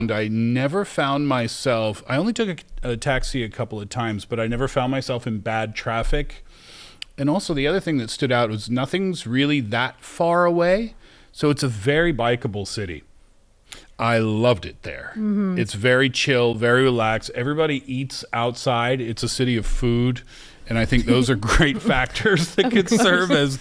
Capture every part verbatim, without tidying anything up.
I never found myself, I only took a, a taxi a couple of times, but I never found myself in bad traffic. And also the other thing that stood out was nothing's really that far away. So it's a very bikeable city. I loved it there. Mm-hmm. It's very chill, very relaxed. Everybody eats outside. It's a city of food. And I think those are great factors that could serve as,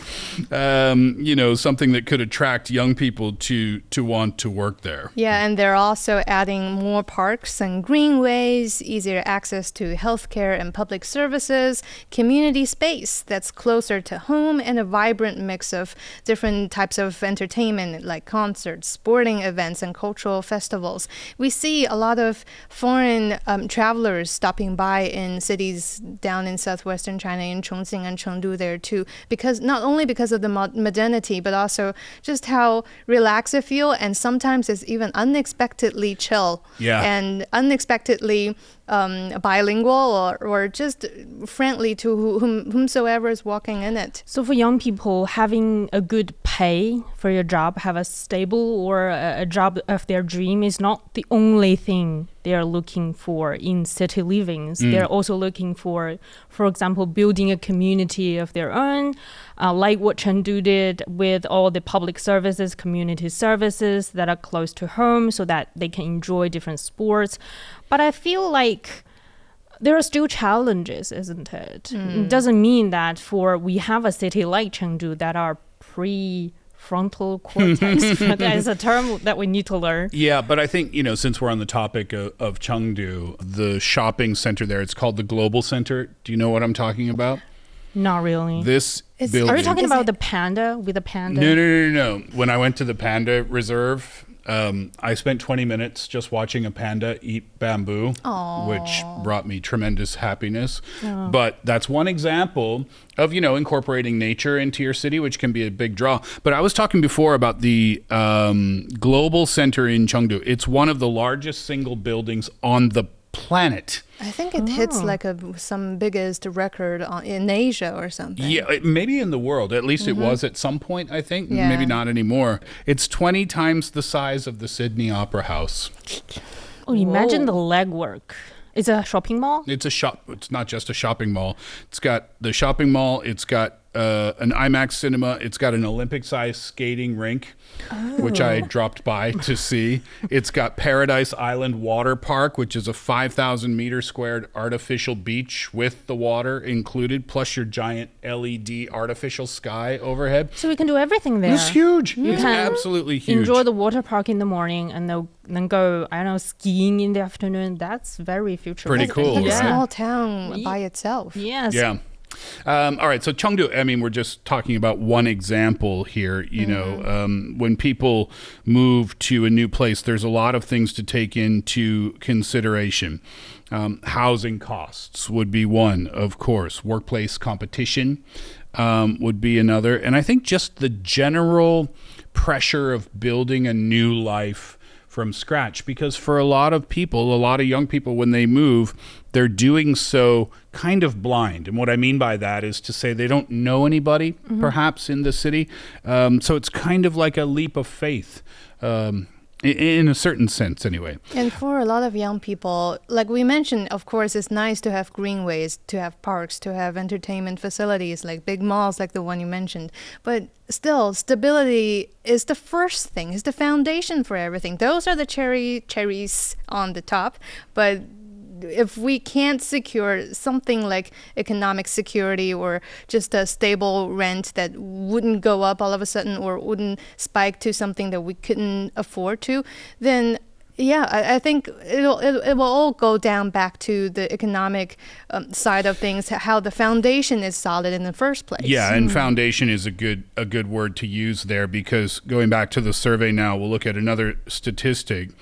um, you know, something that could attract young people to to want to work there. Yeah, and they're also adding more parks and greenways, easier access to healthcare and public services, community space that's closer to home, and a vibrant mix of different types of entertainment like concerts, sporting events, and cultural festivals. We see a lot of foreign um, travelers stopping by in cities down in southwest Western China, in Chongqing and Chengdu there too, because not only because of the modernity, but also just how relaxed it feel, and sometimes it's even unexpectedly chill yeah. and unexpectedly um, bilingual or, or just friendly to whom, whomsoever is walking in it. So for young people, having a good pay for your job, have a stable or a, a job of their dream is not the only thing they are looking for in city livings. Mm. They're also looking for, for example, building a community of their own, uh, like what Chengdu did with all the public services, community services that are close to home so that they can enjoy different sports. But I feel like there are still challenges, isn't it? Mm. It doesn't mean that for we have a city like Chengdu that are pre frontal cortex. That is a term that we need to learn. Yeah, but I think, you know, since we're on the topic of, of Chengdu, the shopping center there, it's called the Global Center. Do you know what I'm talking about? Not really. This Is- building. Are you talking Is about it- the panda with the panda? No, no, no, no, no. When I went to the panda reserve, um, I spent twenty minutes just watching a panda eat bamboo, Aww. which brought me tremendous happiness. But that's one example of, you know, incorporating nature into your city, which can be a big draw. But I was talking before about the um, Global Center in Chengdu. It's one of the largest single buildings on the planet. I think it hits like a some biggest record on, in Asia or something. Yeah, it- maybe in the world. At least it was at some point, I think. Yeah. Maybe not anymore. It's twenty times the size of the Sydney Opera House. Oh, imagine the legwork. It's a shopping mall? It's a shop. It's not just a shopping mall. It's got the shopping mall. It's got uh, an IMAX cinema. It's got an Olympic-sized skating rink, which I dropped by to see. It's got Paradise Island Water Park, which is a five thousand meter squared artificial beach with the water included, plus your giant L E D artificial sky overhead. So we can do everything there. It's huge. You It's can absolutely huge. Enjoy the water park in the morning and then then go, I don't know, skiing in the afternoon. That's very futuristic. Pretty cool, In a right? small town by itself. Yes. Yeah. Um, all right. So Chengdu, I mean, we're just talking about one example here. You know, um, when people move to a new place, there's a lot of things to take into consideration. Um, housing costs would be one, of course. Workplace competition um, would be another. And I think just the general pressure of building a new life from scratch, because for a lot of people, a lot of young people, when they move, they're doing so kind of blind. And what I mean by that is to say they don't know anybody, mm-hmm. perhaps, in the city. Um, so it's kind of like a leap of faith, um, in, in a certain sense, anyway. And for a lot of young people, like we mentioned, of course, it's nice to have greenways, to have parks, to have entertainment facilities, like big malls like the one you mentioned. But still, stability is the first thing, is the foundation for everything. Those are the cherry cherries on the top. But if we can't secure something like economic security or just a stable rent that wouldn't go up all of a sudden or wouldn't spike to something that we couldn't afford to, then yeah, I, I think it'll, it, it will all go down back to the economic um, side of things, how the foundation is solid in the first place. Yeah, and foundation is a good a good word to use there, because going back to the survey now, we'll look at another statistic.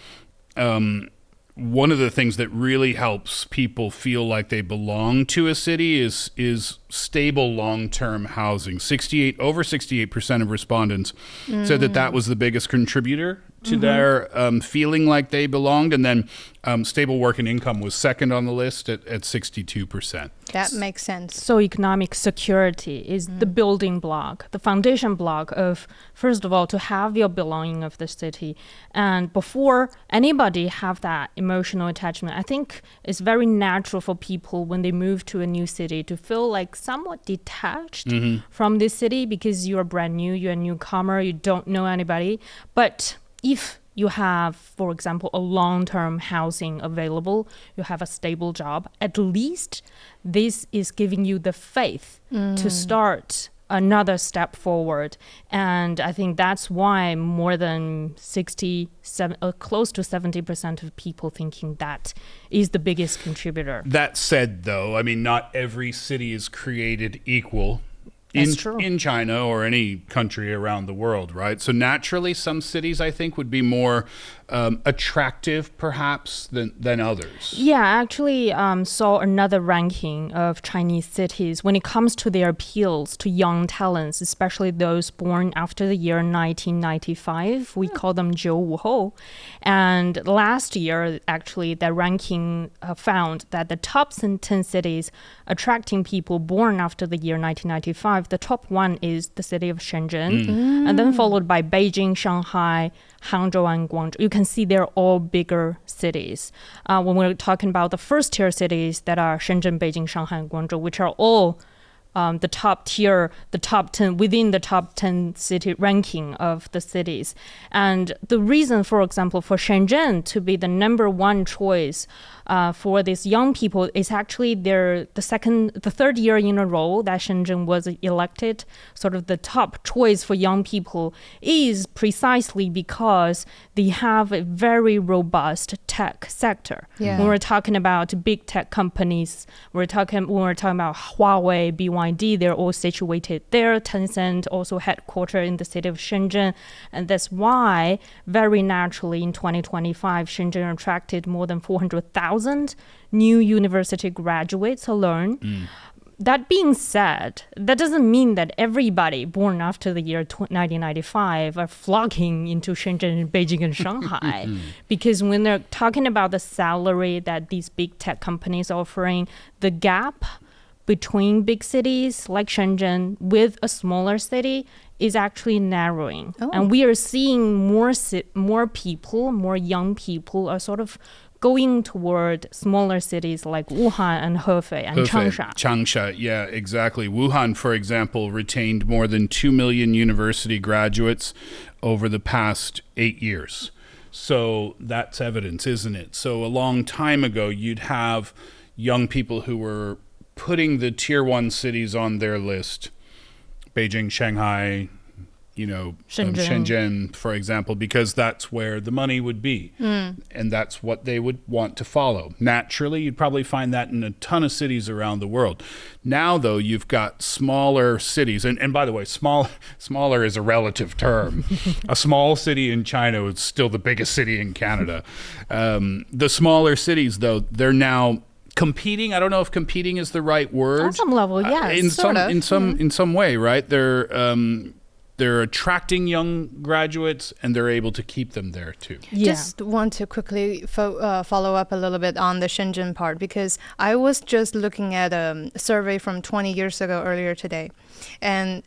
Um, one of the things that really helps people feel like they belong to a city is is stable long-term housing. sixty-eight over sixty-eight percent of respondents mm. said that that was the biggest contributor to mm-hmm. their um, feeling like they belonged. And then um, stable work and income was second on the list at, at sixty-two percent. That makes sense. So economic security is mm. the building block, the foundation block of, first of all, to have your belonging of the city. And before anybody have that emotional attachment, I think it's very natural for people when they move to a new city to feel like somewhat detached mm-hmm. from this city because you're brand new, you're a newcomer, you don't know anybody. But if you have, for example, a long-term housing available, you have a stable job, at least this is giving you the faith mm. to start another step forward. And I think that's why more than sixty, uh, close to seventy percent of people thinking that is the biggest contributor. That said, though, I mean, not every city is created equal. In, in China or any country around the world, right? So naturally, some cities, I think, would be more um, attractive, perhaps, than, than others. Yeah, I actually um, saw another ranking of Chinese cities when it comes to their appeals to young talents, especially those born after the year nineteen ninety-five. We call them 九五后. And last year, actually, the ranking uh, found that the top ten cities attracting people born after the year nineteen ninety-five, the top one is the city of Shenzhen, mm. and then followed by Beijing, Shanghai, Hangzhou, and Guangzhou. You can see they're all bigger cities. Uh, when we're talking about the first tier cities that are Shenzhen, Beijing, Shanghai, and Guangzhou, which are all Um, the top tier, the top ten, within the top ten city ranking of the cities. And the reason, for example, for Shenzhen to be the number one choice uh, for these young people is actually their, the second, the third year in a row that Shenzhen was elected sort of the top choice for young people is precisely because they have a very robust tech sector. Yeah. When we're talking about big tech companies, we're talking, when we're talking about Huawei, B Y D, they're all situated there. Tencent also headquartered in the city of Shenzhen. And that's why, very naturally, in twenty twenty-five, Shenzhen attracted more than four hundred thousand new university graduates alone. Mm. That being said, that doesn't mean that everybody born after the year nineteen ninety-five are flocking into Shenzhen, Beijing, and Shanghai. Because when they're talking about the salary that these big tech companies are offering, the gap between big cities like Shenzhen with a smaller city is actually narrowing. Oh. And we are seeing more more people, more young people are sort of going toward smaller cities like Wuhan and Hefei and Hefei, Changsha. Changsha, yeah, exactly. Wuhan, for example, retained more than two million university graduates over the past eight years. So that's evidence, isn't it? So a long time ago, you'd have young people who were putting the tier one cities on their list, Beijing, Shanghai, you know, Shenzhen, um, Shenzhen for example, because that's where the money would be. Mm. And that's what they would want to follow. Naturally, you'd probably find that in a ton of cities around the world. Now, though, you've got smaller cities. And, and by the way, small, smaller is a relative term. A small city in China is still the biggest city in Canada. Um, the smaller cities, though, they're now competing. I don't know if competing is the right word. On some level, yes. Uh, in sort some, of. in some, mm. in some way, right? They're um, they're attracting young graduates, and they're able to keep them there too. Yeah. Just want to quickly fo- uh, follow up a little bit on the Shenzhen part, because I was just looking at a survey from twenty years ago earlier today, and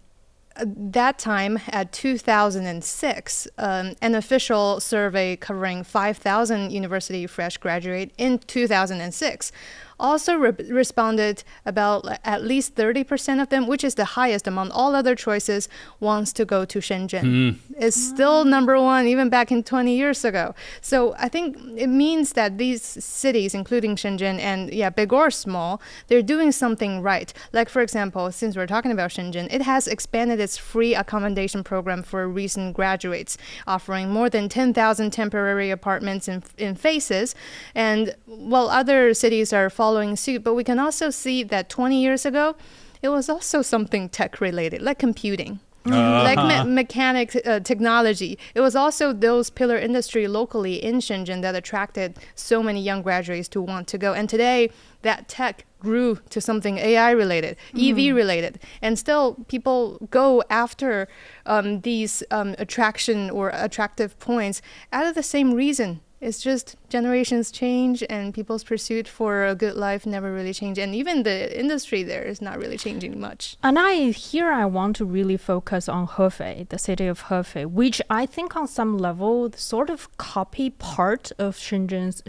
that time at two thousand six, um, an official survey covering five thousand university fresh graduate in two thousand six also re- responded about at least thirty percent of them, which is the highest among all other choices, wants to go to Shenzhen. Mm. It's still number one, even back in twenty years ago. So I think it means that these cities, including Shenzhen and yeah, big or small, they're doing something right. Like, for example, since we're talking about Shenzhen, it has expanded its free accommodation program for recent graduates, offering more than ten thousand temporary apartments in, in phases. And while other cities are following following suit, but we can also see that twenty years ago, it was also something tech-related, like computing. Uh-huh. Like me- mechanic uh, technology. It was also those pillar industry locally in Shenzhen that attracted so many young graduates to want to go. And today, that tech grew to something A I related, E V related, and still people go after um, these um, attraction or attractive points out of the same reason. It's just generations change and people's pursuit for a good life never really change. And even the industry there is not really changing much. And I here I want to really focus on Hefei, the city of Hefei, which I think on some level sort of copy part of Shenzhen's